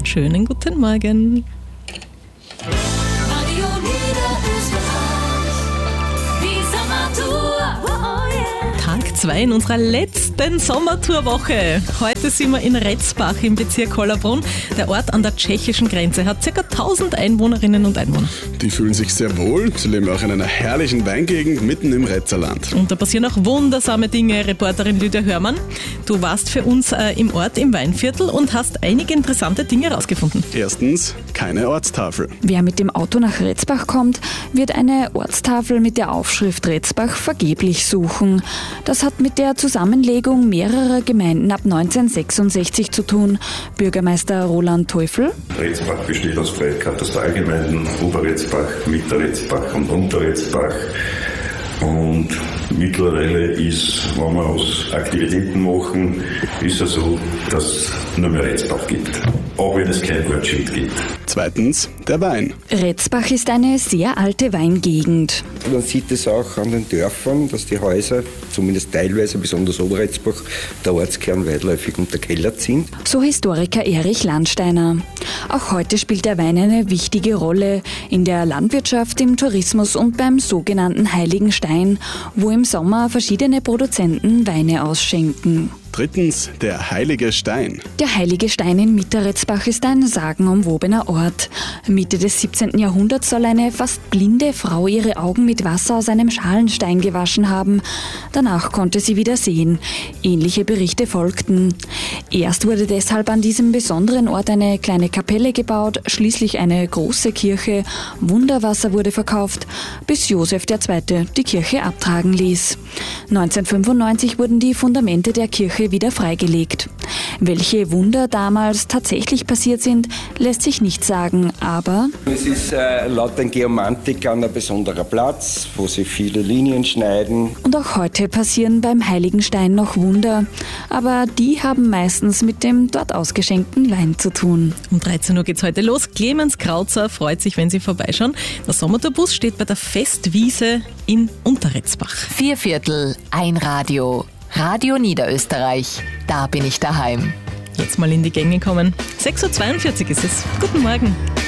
schönen guten Morgen. Radio Niederösterreich, die Sommertour. Tag 2 in unserer letzten Sommertourwoche. Heute sind wir in Retzbach im Bezirk Hollabrunn. Der Ort an der tschechischen Grenze hat ca. 1000 Einwohnerinnen und Einwohner. Die fühlen sich sehr wohl. Sie leben auch in einer herrlichen Weingegend mitten im Retzerland. Und da passieren auch wundersame Dinge, Reporterin Lydia Hörmann. Du warst für uns im Ort im Weinviertel und hast einige interessante Dinge herausgefunden. Erstens, keine Ortstafel. Wer mit dem Auto nach Retzbach kommt, wird eine Ortstafel mit der Aufschrift Retzbach vergeblich suchen. Das hat mit der Zusammenlegung mehrerer Gemeinden ab 1966 zu tun. Bürgermeister Roland Teufel. Retzbach besteht aus 3 Katastralgemeinden, Oberretzbach, Mitterretzbach und Unterretzbach. Und mittlerweile ist, wenn wir aus Aktivitäten machen, ist es so, dass es nur mehr Retzbach gibt. Auch wenn es kein Wortschild gibt. Zweitens, der Wein. Retzbach ist eine sehr alte Weingegend. Man sieht es auch an den Dörfern, dass die Häuser, zumindest teilweise, besonders Oberretzbach, der Ortskern weitläufig unterkellert sind. So Historiker Erich Landsteiner. Auch heute spielt der Wein eine wichtige Rolle in der Landwirtschaft, im Tourismus und beim sogenannten Heiligen Stein, wo im Sommer verschiedene Produzenten Weine ausschenken. Drittens, der Heilige Stein. Der Heilige Stein in Mitterretzbach ist ein sagenumwobener Ort. Mitte des 17. Jahrhunderts soll eine fast blinde Frau ihre Augen mit Wasser aus einem Schalenstein gewaschen haben. Danach konnte sie wieder sehen. Ähnliche Berichte folgten. Erst wurde deshalb an diesem besonderen Ort eine kleine Kapelle gebaut, schließlich eine große Kirche. Wunderwasser wurde verkauft, bis Josef II. Die Kirche abtragen ließ. 1995 wurden die Fundamente der Kirche wieder freigelegt. Welche Wunder damals tatsächlich passiert sind, lässt sich nicht sagen, aber Es ist laut den Geomantikern ein besonderer Platz, wo sie viele Linien schneiden. und auch heute passieren beim Heiligen Stein noch Wunder, aber die haben meistens mit dem dort ausgeschenkten Wein zu tun. Um 13 Uhr geht's heute los. Clemens Krautzer freut sich, wenn Sie vorbeischauen. Der Sommertourbus steht bei der Festwiese in Unterretzbach. 4/4, ein Radio. Radio Niederösterreich, da bin ich daheim. Jetzt mal in die Gänge kommen. 6.42 Uhr ist es. Guten Morgen.